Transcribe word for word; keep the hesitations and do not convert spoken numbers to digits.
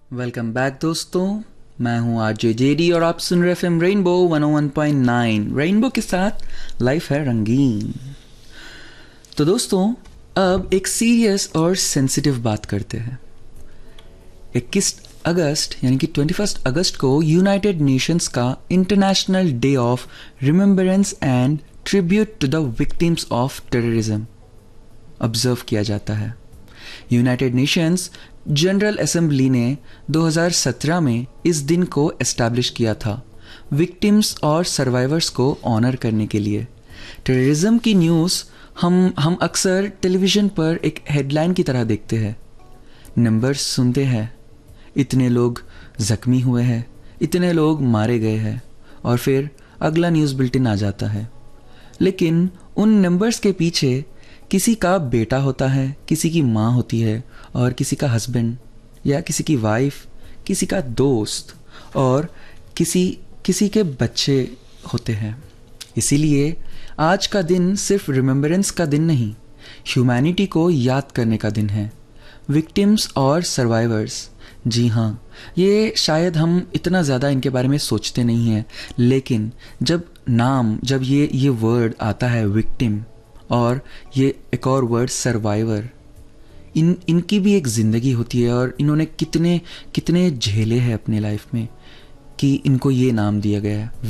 Welcome back दोस्तों, मैं हूं आरजे जेडी और आप सुन रहे एफएम रेनबो वन ओ वन पॉइंट नाइन। रेनबो के साथ लाइफ है रंगीन। तो दोस्तों, अब एक सीरियस और सेंसिटिव बात करते हैं। इक्कीस अगस्त यानी कि इक्कीस अगस्त को यूनाइटेड नेशंस का international day of remembrance and tribute to the victims of terrorism observe किया जाता है। यूनाइटेड नेशंस जनरल असेंबली ने दो हज़ार सत्रह में इस दिन को एस्टैब्लिश किया था, विक्टिम्स और सर्वाइवर्स को ऑनर करने के लिए। टेररिज्म की न्यूज़ हम हम अक्सर टेलीविज़न पर एक हेडलाइन की तरह देखते हैं, नंबर्स सुनते हैं, इतने लोग ज़ख्मी हुए हैं, इतने लोग मारे गए हैं, और फिर अगला न्यूज़ बुलेटिन आ जाता है। लेकिन उन नंबर्स के पीछे किसी का बेटा होता है, किसी की माँ होती है, और किसी का हस्बैंड या किसी की वाइफ, किसी का दोस्त और किसी किसी के बच्चे होते हैं। इसीलिए आज का दिन सिर्फ रिमेम्बरेंस का दिन नहीं, ह्यूमैनिटी को याद करने का दिन है। विक्टिम्स और सर्वाइवर्स, जी हाँ, ये शायद हम इतना ज़्यादा इनके बारे में सोचते नहीं हैं, लेकिन जब नाम जब ये ये वर्ड आता है विक्टिम, और ये एक और वर्ड सर्वाइवर, इन इनकी भी एक ज़िंदगी होती है और इन्होंने कितने कितने झेले हैं अपने लाइफ में कि इनको ये नाम दिया गया है